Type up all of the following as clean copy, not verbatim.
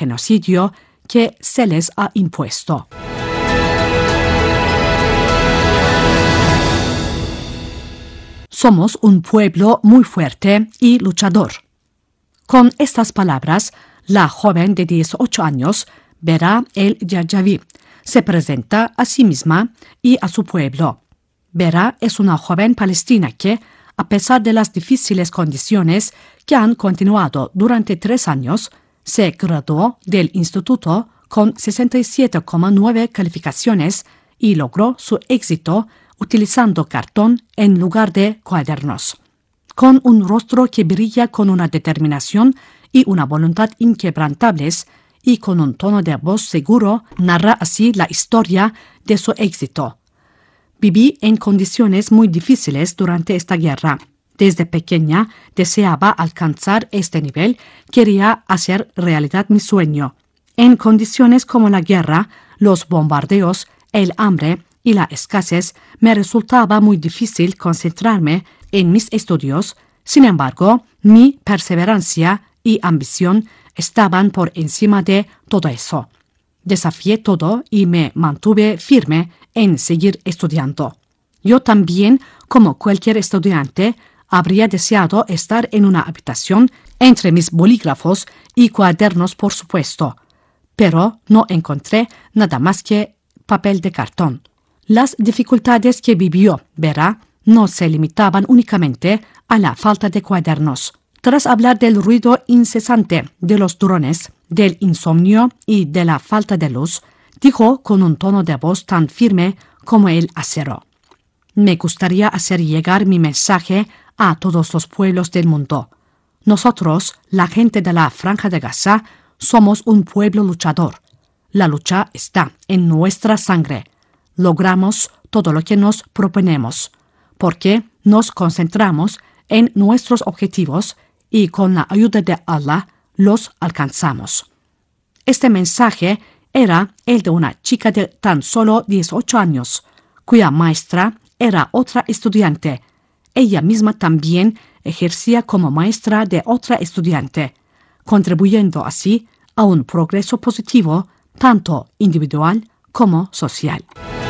genocidio que se les ha impuesto. Somos un pueblo muy fuerte y luchador. Con estas palabras, la joven de 18 años, Bera El Jarjavi, se presenta a sí misma y a su pueblo. Bera es una joven palestina que, a pesar de las difíciles condiciones que han continuado durante 3 años, se graduó del instituto con 67,9 calificaciones y logró su éxito utilizando cartón en lugar de cuadernos. Con un rostro que brilla con una determinación y una voluntad inquebrantables y con un tono de voz seguro, narra así la historia de su éxito. Viví en condiciones muy difíciles durante esta guerra. Desde pequeña deseaba alcanzar este nivel, quería hacer realidad mi sueño. En condiciones como la guerra, los bombardeos, el hambre y la escasez, me resultaba muy difícil concentrarme en mis estudios. Sin embargo, mi perseverancia y ambición estaban por encima de todo eso. Desafié todo y me mantuve firme en seguir estudiando. Yo también, como cualquier estudiante, habría deseado estar en una habitación entre mis bolígrafos y cuadernos, por supuesto, pero no encontré nada más que papel de cartón. Las dificultades que vivió Bera no se limitaban únicamente a la falta de cuadernos. Tras hablar del ruido incesante de los drones, del insomnio y de la falta de luz, dijo con un tono de voz tan firme como el acero: me gustaría hacer llegar mi mensaje a todos los pueblos del mundo. Nosotros, la gente de la Franja de Gaza, somos un pueblo luchador. La lucha está en nuestra sangre. Logramos todo lo que nos proponemos, porque nos concentramos en nuestros objetivos y con la ayuda de Allah los alcanzamos. Este mensaje era el de una chica de tan solo 18 años, cuya maestra era otra estudiante. Ella misma también ejercía como maestra de otra estudiante, contribuyendo así a un progreso positivo, tanto individual como social.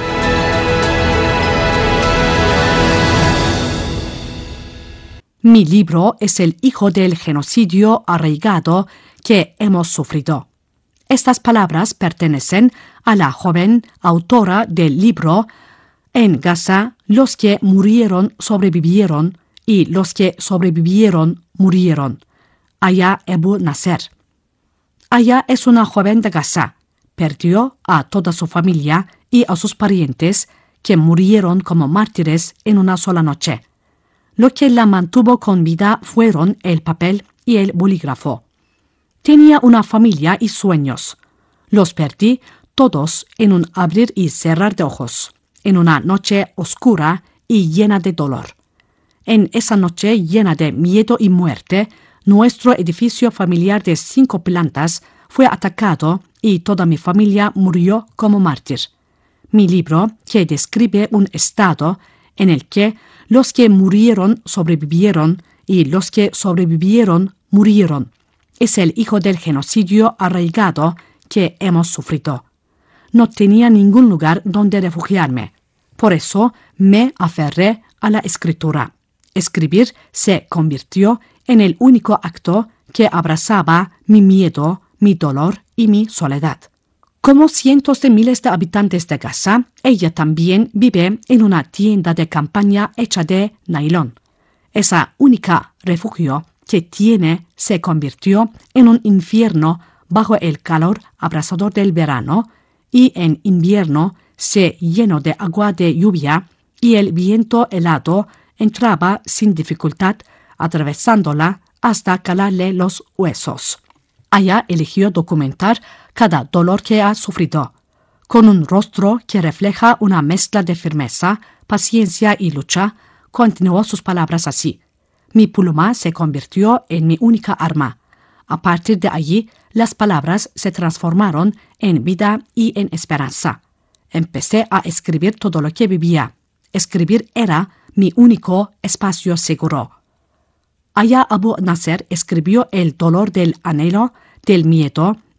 Mi libro es el hijo del genocidio arraigado que hemos sufrido. Estas palabras pertenecen a la joven autora del libro. En Gaza, los que murieron sobrevivieron y los que sobrevivieron murieron. Aya Abu Nasser. Aya es una joven de Gaza. Perdió a toda su familia y a sus parientes que murieron como mártires en una sola noche. Lo que la mantuvo con vida fueron el papel y el bolígrafo. Tenía una familia y sueños. Los perdí todos en un abrir y cerrar de ojos, en una noche oscura y llena de dolor. En esa noche llena de miedo y muerte, nuestro edificio familiar de 5 plantas fue atacado y toda mi familia murió como mártir. Mi libro, que describe un estado en el que los que murieron sobrevivieron y los que sobrevivieron murieron, es el hijo del genocidio arraigado que hemos sufrido. No tenía ningún lugar donde refugiarme. Por eso me aferré a la escritura. Escribir se convirtió en el único acto que abrazaba mi miedo, mi dolor y mi soledad. Como cientos de miles de habitantes de Gaza, ella también vive en una tienda de campaña hecha de nailón. Esa única refugio que tiene se convirtió en un infierno bajo el calor abrasador del verano, y en invierno se llenó de agua de lluvia y el viento helado entraba sin dificultad, atravesándola hasta calarle los huesos. Aya eligió documentar cada dolor que ha sufrido, con un rostro que refleja una mezcla de firmeza, paciencia y lucha. Continuó sus palabras así: mi pluma se convirtió en mi única arma. A partir de allí, las palabras se transformaron en vida y en esperanza. Empecé a escribir todo lo que vivía. Escribir era mi único espacio seguro. Aya Abu Nasser escribió el dolor del anhelo, del miedo,